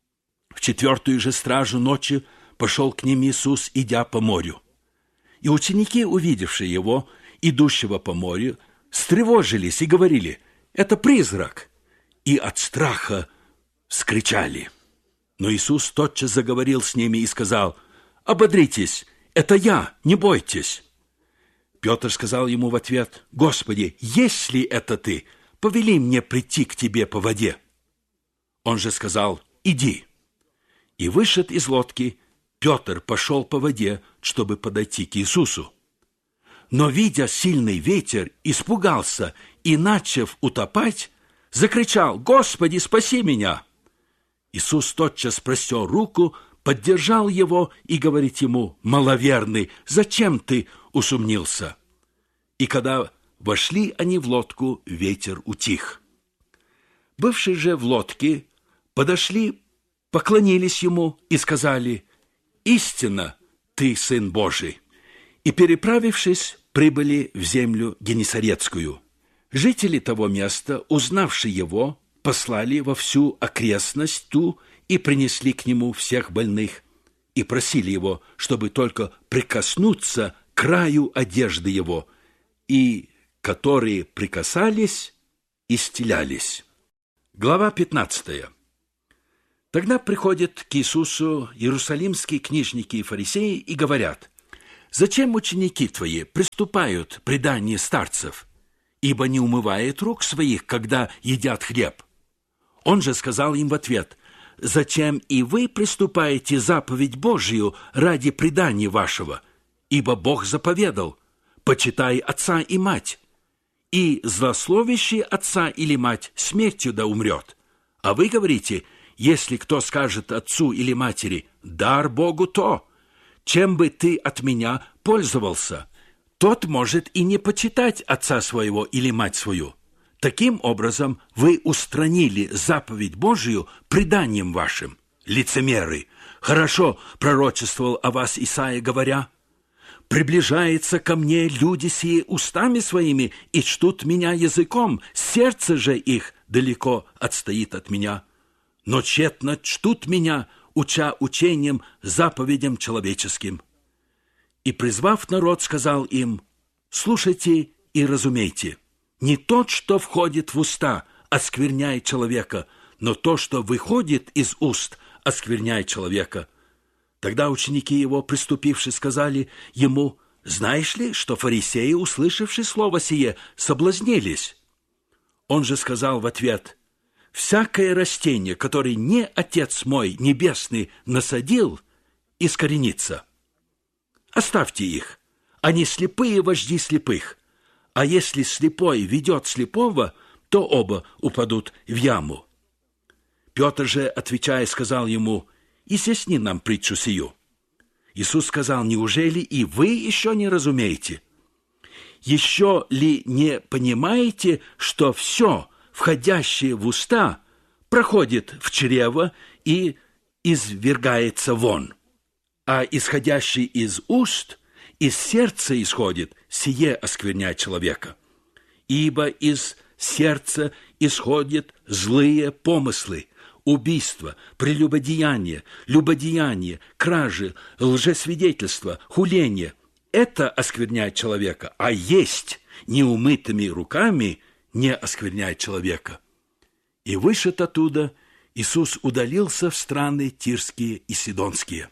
В 4-ю же стражу ночи пошел к ним Иисус, идя по морю. И ученики, увидевшие его, идущего по морю, встревожились и говорили: это призрак, и от страха вскричали. Но Иисус тотчас заговорил с ними и сказал: ободритесь, это я, не бойтесь. Петр сказал ему в ответ: Господи, если это ты, повели мне прийти к тебе по воде. Он же сказал: иди. И вышед из лодки, Петр пошел по воде, чтобы подойти к Иисусу. Но, видя сильный ветер, испугался и, начав утопать, закричал: Господи, спаси меня! Иисус тотчас простер руку, поддержал его и говорит ему: маловерный, зачем ты усомнился? И когда вошли они в лодку, ветер утих. Бывшие же в лодке подошли, поклонились ему и сказали: истинно, ты Сын Божий. И, переправившись, прибыли в землю Генесарецкую. Жители того места, узнавши его, послали во всю окрестность ту и принесли к нему всех больных, и просили его, чтобы только прикоснуться к краю одежды его, и которые прикасались, исцелялись. Глава 15. Тогда приходят к Иисусу иерусалимские книжники и фарисеи и говорят: «Зачем ученики твои приступают к преданию старцев, ибо не умывают рук своих, когда едят хлеб?» Он же сказал им в ответ: «Зачем и вы приступаете заповедь Божию ради предания вашего? Ибо Бог заповедал: почитай отца и мать, и злословящий отца или мать смертью да умрет. А вы говорите: если кто скажет отцу или матери: дар Богу то, чем бы ты от меня пользовался, тот может и не почитать отца своего или мать свою. Таким образом, вы устранили заповедь Божию преданием вашим. Лицемеры! Хорошо пророчествовал о вас Исаия, говоря: приближается ко мне люди сии устами своими и чтут меня языком, сердце же их далеко отстоит от меня. Но тщетно чтут меня, уча учением, заповедям человеческим». И, призвав народ, сказал им: «Слушайте и разумейте. Не тот, что входит в уста, оскверняет человека, но то, что выходит из уст, оскверняет человека». Тогда ученики его, приступивши, сказали ему: «Знаешь ли, что фарисеи, услышавши слово сие, соблазнились?» Он же сказал в ответ: «Всякое растение, которое не Отец мой Небесный насадил, искоренится. Оставьте их, они слепые вожди слепых. А если слепой ведет слепого, то оба упадут в яму». Петр же, отвечая, сказал ему: «Изъясни нам притчу сию». Иисус сказал: «Неужели и вы еще не разумеете? Еще ли не понимаете, что все, входящее в уста, проходит в чрево и извергается вон, а исходящий из уст, из сердца исходит, сие оскверняет человека. Ибо из сердца исходят злые помыслы, убийство, прелюбодеяние, любодеяние, кражи, лжесвидетельство, хуление. Это оскверняет человека, а есть неумытыми руками не оскверняет человека». И вышед оттуда, Иисус удалился в страны Тирские и Сидонские.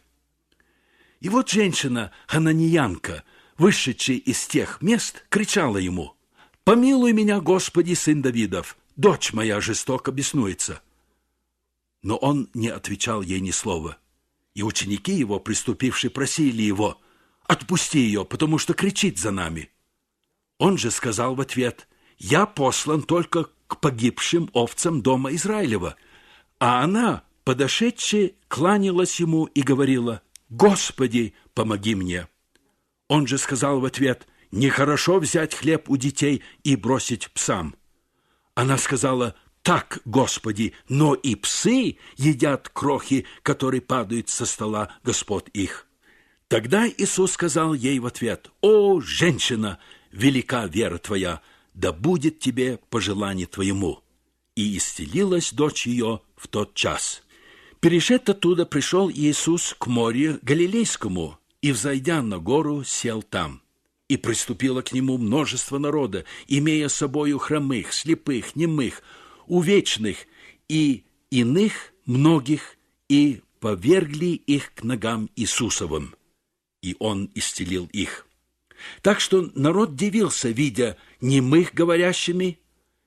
И вот женщина, хананиянка, вышедшая из тех мест, кричала ему: «Помилуй меня, Господи, сын Давидов, дочь моя жестоко беснуется». Но он не отвечал ей ни слова. И ученики его, приступившие, просили его: «Отпусти ее, потому что кричит за нами». Он же сказал в ответ: «Я послан только к погибшим овцам дома Израилева». А она, подошедшая, кланялась ему и говорила: «Господи, помоги мне». Он же сказал в ответ: «Нехорошо взять хлеб у детей и бросить псам». Она сказала: «Так, Господи, но и псы едят крохи, которые падают со стола господ их». Тогда Иисус сказал ей в ответ: «О, женщина, велика вера твоя, да будет тебе по желанию твоему». И исцелилась дочь ее в тот час. Перешед оттуда, пришел Иисус к морю Галилейскому, и, взойдя на гору, сел там. И приступило к нему множество народа, имея с собою хромых, слепых, немых, увечных и иных многих, и повергли их к ногам Иисусовым, и Он исцелил их. Так что народ дивился, видя немых говорящими,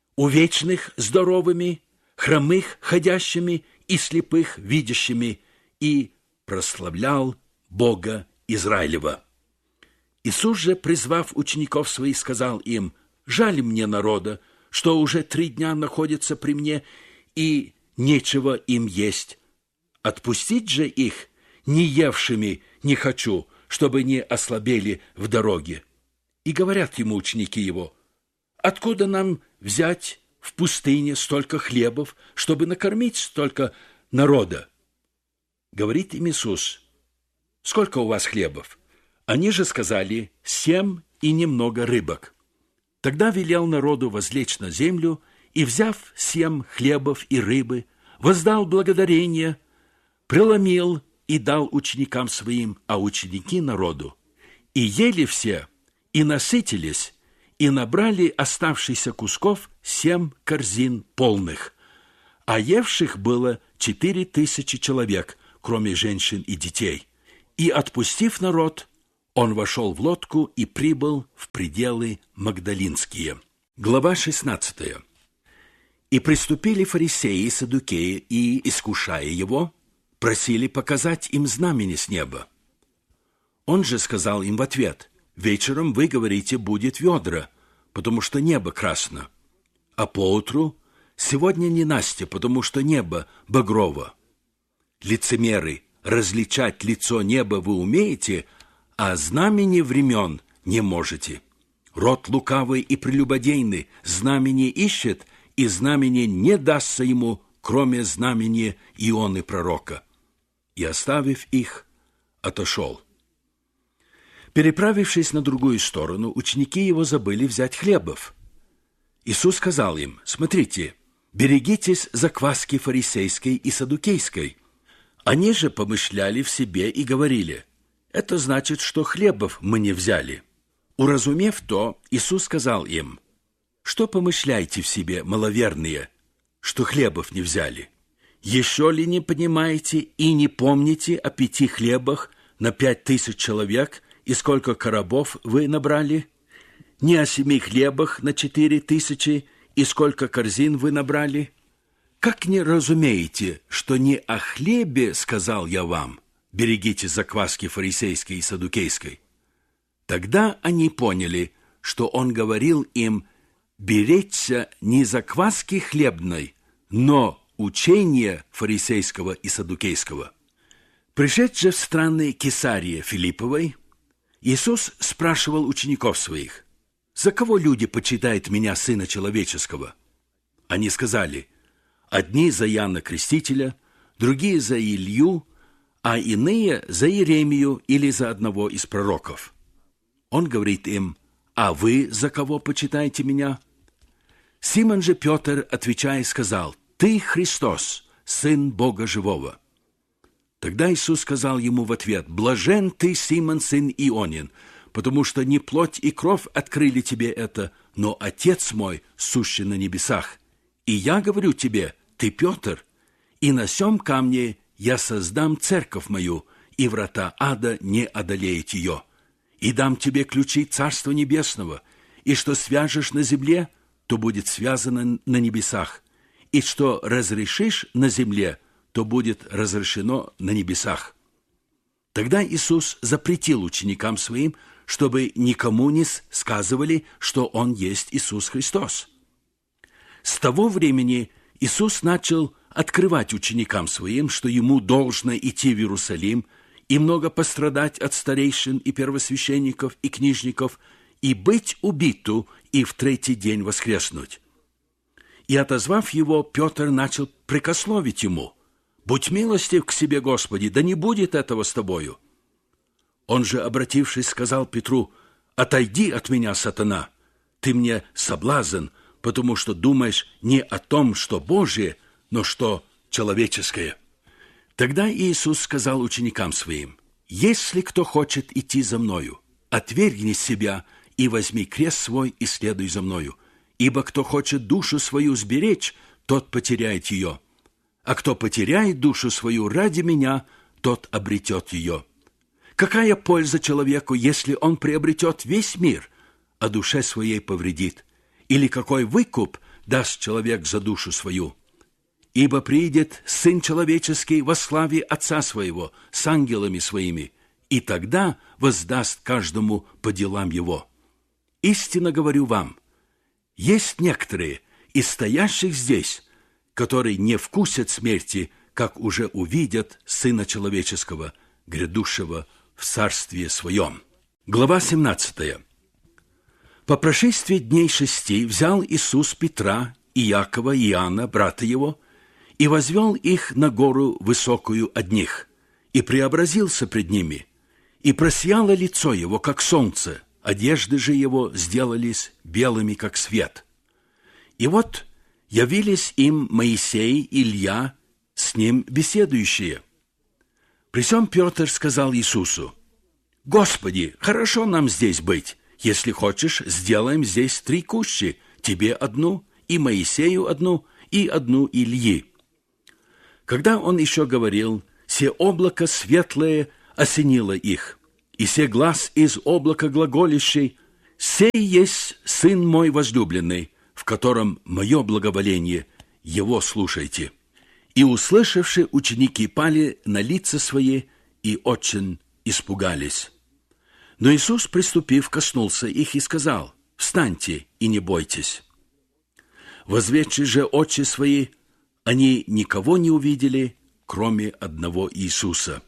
увечных здоровыми, хромых ходящими и слепых видящими, и прославлял Бога Израилева. Иисус же, призвав учеников своих, сказал им: «Жаль мне народа, что уже 3 дня находятся при мне, и нечего им есть. Отпустить же их не евшими не хочу, чтобы не ослабели в дороге». И говорят ему ученики его: «Откуда нам взять в пустыне столько хлебов, чтобы накормить столько народа?» Говорит им Иисус: «Сколько у вас хлебов?» Они же сказали: 7 и немного рыбок. Тогда велел народу возлечь на землю, и, взяв 7 хлебов и рыбы, воздал благодарение, преломил и дал ученикам своим, а ученики народу. И ели все, и насытились, и набрали оставшихся кусков 7 корзин полных, а евших было 4000 человек, кроме женщин и детей. И, отпустив народ, он вошел в лодку и прибыл в пределы Магдалинские. Глава 16. И приступили фарисеи и саддукеи, и, искушая его, просили показать им знамение с неба. Он же сказал им в ответ: «Вечером вы говорите, будет ведра, потому что небо красно, а поутру сегодня ненастье, потому что небо багрово. Лицемеры, различать лицо неба вы умеете, а знамени времен не можете. Род лукавый и прелюбодейный знамени ищет, и знамение не дастся ему, кроме знамения Ионы пророка». И, оставив их, отошел. Переправившись на другую сторону, ученики его забыли взять хлебов. Иисус сказал им: «Смотрите, берегитесь закваски фарисейской и саддукейской». Они же помышляли в себе и говорили: «Это значит, что хлебов мы не взяли». Уразумев то, Иисус сказал им: «Что помышляете в себе, маловерные, что хлебов не взяли? Еще ли не понимаете и не помните о 5 хлебах на 5000 человек, и сколько коробов вы набрали? Не о 7 хлебах на 4000, и сколько корзин вы набрали? Как не разумеете, что не о хлебе сказал я вам: берегите закваски фарисейской и саддукейской?» Тогда они поняли, что он говорил им: «Беречься не закваски хлебной, но учения фарисейского и саддукейского». Пришед же в страны Кесарии Филипповой, Иисус спрашивал учеников своих: «За кого люди почитают меня, Сына Человеческого?» Они сказали: «Одни за Иоанна Крестителя, другие за Илью, а иные за Иеремию или за одного из пророков». Он говорит им: «А вы за кого почитаете меня?» Симон же Петр, отвечая, сказал: «Ты Христос, Сын Бога Живого». Тогда Иисус сказал ему в ответ: «Блажен ты, Симон, сын Ионин, потому что не плоть и кровь открыли тебе это, но Отец мой, сущий на небесах. И я говорю тебе: ты Петр, и на сем камне я создам церковь мою, и врата ада не одолеют ее. И дам тебе ключи Царства Небесного, и что свяжешь на земле, то будет связано на небесах, и что разрешишь на земле, то будет разрешено на небесах». Тогда Иисус запретил ученикам своим, чтобы никому не сказывали, что Он есть Иисус Христос. С того времени Иисус начал открывать ученикам своим, что Ему должно идти в Иерусалим и много пострадать от старейшин и первосвященников и книжников, и быть убиту, и в 3-й день воскреснуть. И, отозвав его, Петр начал прекословить ему: «Будь милостив к себе, Господи, да не будет этого с тобою». Он же, обратившись, сказал Петру: «Отойди от меня, сатана, ты мне соблазн, потому что думаешь не о том, что Божие, но что человеческое». Тогда Иисус сказал ученикам своим: «Если кто хочет идти за мною, отвергни себя и возьми крест свой и следуй за мною. Ибо кто хочет душу свою сберечь, тот потеряет ее. А кто потеряет душу свою ради меня, тот обретет ее. Какая польза человеку, если он приобретет весь мир, а душе своей повредит? Или какой выкуп даст человек за душу свою? Ибо придет Сын Человеческий во славе Отца Своего с ангелами Своими, и тогда воздаст каждому по делам его. Истинно говорю вам, есть некоторые из стоящих здесь, которые не вкусят смерти, как уже увидят Сына Человеческого, грядущего в Царстве Своем». Глава 17. По прошествии дней 6 взял Иисус Петра и Иакова и Иоанна, брата его, и возвел их на гору высокую одних, и преобразился пред ними, и просияло лицо его, как солнце, одежды же его сделались белыми, как свет. И вот явились им Моисей и Илья, с ним беседующие. При сем Петр сказал Иисусу: «Господи, хорошо нам здесь быть. Если хочешь, сделаем здесь 3 кущи, тебе одну, и Моисею одну, и одну Ильи». Когда он еще говорил, се облако светлое осенило их, и се глас из облака глаголящий: «Сей есть Сын мой возлюбленный, в котором мое благоволение, его слушайте». И, услышавши, ученики пали на лица свои и очень испугались. Но Иисус, приступив, коснулся их и сказал: «Встаньте и не бойтесь». Возведши же очи свои, они никого не увидели, кроме одного Иисуса.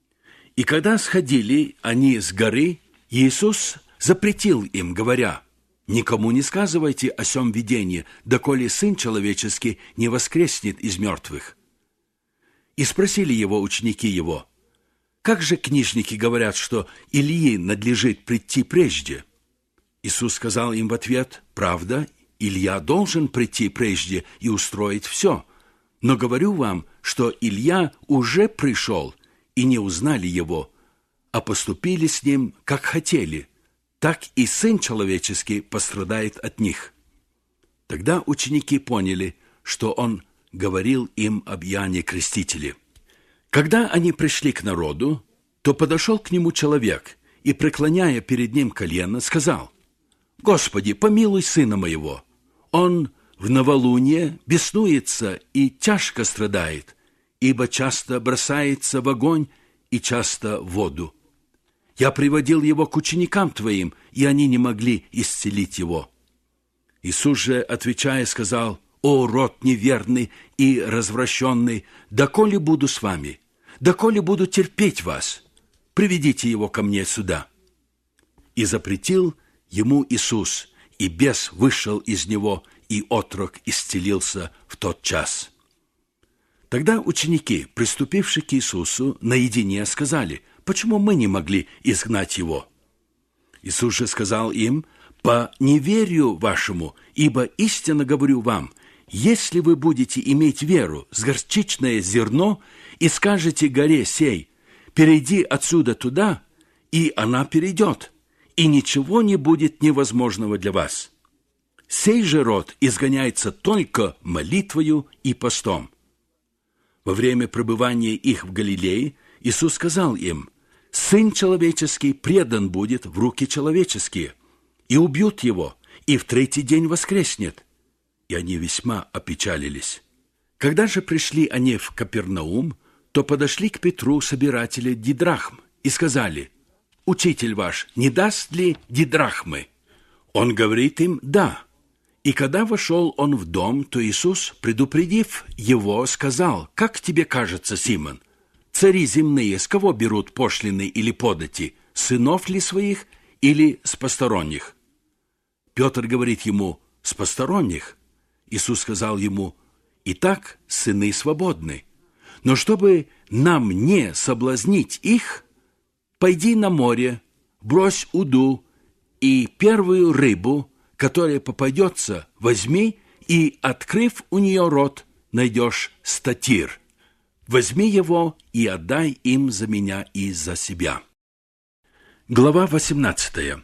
И когда сходили они с горы, Иисус запретил им, говоря: «Никому не сказывайте о сем видении, доколе Сын Человеческий не воскреснет из мертвых». И спросили его ученики его: «Как же книжники говорят, что Илии надлежит прийти прежде?» Иисус сказал им в ответ: «Правда, Илья должен прийти прежде и устроить все. Но говорю вам, что Илья уже пришел, и не узнали его, а поступили с ним, как хотели. Так и Сын Человеческий пострадает от них». Тогда ученики поняли, что он говорил им об Иоанне Крестителе. Когда они пришли к народу, то подошел к нему человек и, преклоняя перед ним колено, сказал: «Господи, помилуй сына моего. Он в новолуние беснуется и тяжко страдает, ибо часто бросается в огонь и часто в воду. Я приводил его к ученикам твоим, и они не могли исцелить его». Иисус же, отвечая, сказал: «О, род неверный и развращенный, доколе буду с вами? Доколе буду терпеть вас? Приведите его ко мне сюда». И запретил ему Иисус, и бес вышел из него, и отрок исцелился в тот час. Тогда ученики, приступивши к Иисусу, наедине сказали: «Почему мы не могли изгнать его?» Иисус же сказал им: «По неверию вашему, ибо истинно говорю вам, если вы будете иметь веру с горчичное зерно и скажете горе сей: перейди отсюда туда, и она перейдет, и ничего не будет невозможного для вас. Сей же род изгоняется только молитвою и постом». Во время пребывания их в Галилее Иисус сказал им: «Сын человеческий предан будет в руки человеческие, и убьют его, и в 3-й день воскреснет». И они весьма опечалились. Когда же пришли они в Капернаум, то подошли к Петру собиратели дидрахм и сказали: «Учитель ваш не даст ли дидрахмы?» Он говорит им: «Да». И когда вошел он в дом, то Иисус, предупредив его, сказал: «Как тебе кажется, Симон, цари земные с кого берут пошлины или подати, сынов ли своих или с посторонних?» Петр говорит ему: «С посторонних». Иисус сказал ему: «Итак, сыны свободны. Но чтобы нам не соблазнить их, пойди на море, брось уду, и первую рыбу, которая попадется, возьми, и, открыв у нее рот, найдешь статир. Возьми его и отдай им за меня и за себя». Глава 18.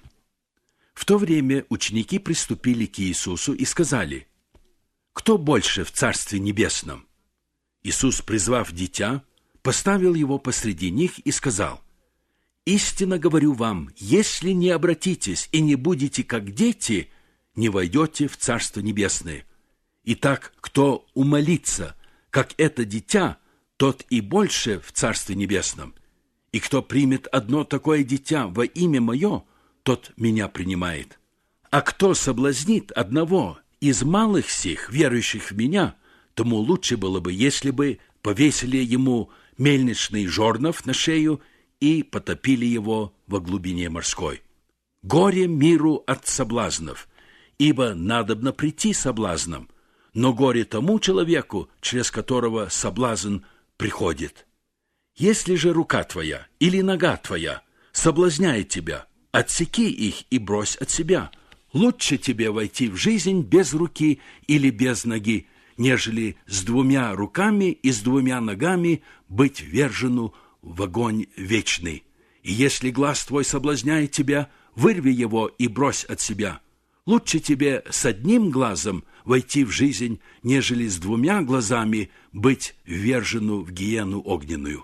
В то время ученики приступили к Иисусу и сказали: «Кто больше в Царстве Небесном?» Иисус, призвав дитя, поставил его посреди них и сказал: «Истинно говорю вам, если не обратитесь и не будете как дети, не войдете в Царство Небесное. Итак, кто умолится, как это дитя, тот и больше в Царстве Небесном. И кто примет одно такое дитя во имя Мое, тот Меня принимает. А кто соблазнит одного из малых сих, верующих в Меня, тому лучше было бы, если бы повесили ему мельничный жорнов на шею и потопили его во глубине морской. Горе миру от соблазнов, ибо надобно прийти соблазном, но горе тому человеку, через которого соблазн приходит. Если же рука твоя или нога твоя соблазняет тебя, отсеки их и брось от себя. Лучше тебе войти в жизнь без руки или без ноги, нежели с 2 руками и с 2 ногами быть ввержену в огонь вечный. И если глаз твой соблазняет тебя, вырви его и брось от себя. Лучше тебе с одним глазом войти в жизнь, нежели с двумя глазами быть ввержену в гиену огненную.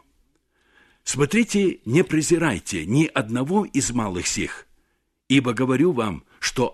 Смотрите, не презирайте ни одного из малых сих, ибо говорю вам, что